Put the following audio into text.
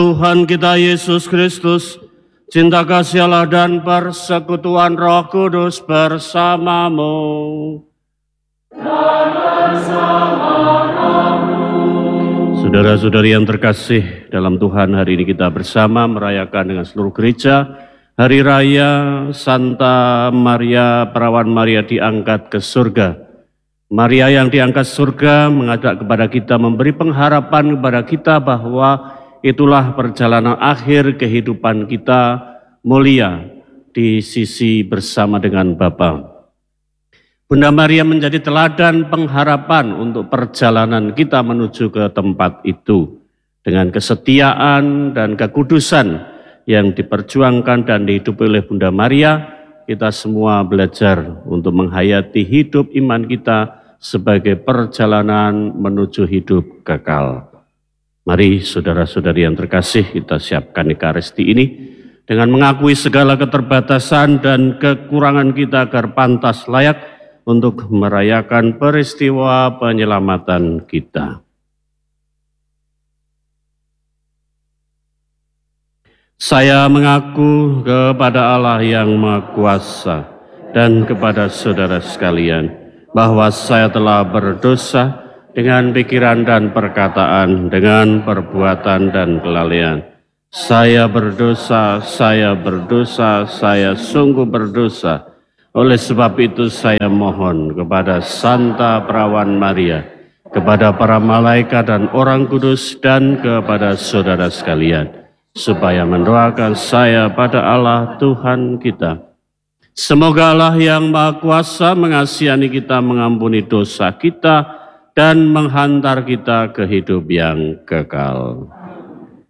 Tuhan kita Yesus Kristus, cinta kasih Allah dan persekutuan Roh Kudus bersamamu. Dan bersama rohmu. Saudara-saudari yang terkasih dalam Tuhan, hari ini kita bersama merayakan dengan seluruh gereja Hari Raya Santa Maria Perawan Maria diangkat ke surga. Maria yang diangkat surga mengajak kepada kita, memberi pengharapan kepada kita bahwa itulah perjalanan akhir kehidupan kita mulia di sisi bersama dengan Bapa. Bunda Maria menjadi teladan pengharapan untuk perjalanan kita menuju ke tempat itu. Dengan kesetiaan dan kekudusan yang diperjuangkan dan dihidupi oleh Bunda Maria, kita semua belajar untuk menghayati hidup iman kita sebagai perjalanan menuju hidup kekal. Mari saudara-saudari yang terkasih, kita siapkan Ekaristi ini dengan mengakui segala keterbatasan dan kekurangan kita agar pantas layak untuk merayakan peristiwa penyelamatan kita. Saya mengaku kepada Allah yang Maha Kuasa dan kepada saudara sekalian bahwa saya telah berdosa dengan pikiran dan perkataan, dengan perbuatan dan kelalaian. Saya berdosa, saya sungguh berdosa. Oleh sebab itu saya mohon kepada Santa Perawan Maria, kepada para malaikat dan orang kudus, dan kepada saudara sekalian, supaya mendoakan saya pada Allah Tuhan kita. Semoga Allah yang Maha Kuasa mengasihani kita, mengampuni dosa kita, dan menghantar kita ke hidup yang kekal.